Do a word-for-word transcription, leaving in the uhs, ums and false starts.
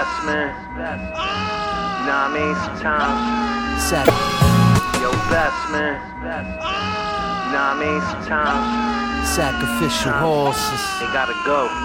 best, man. You know what I mean? Sometimes. Sac. Yo, best, man. You know what I mean? Sometimes. Sacrificial horses. They gotta go.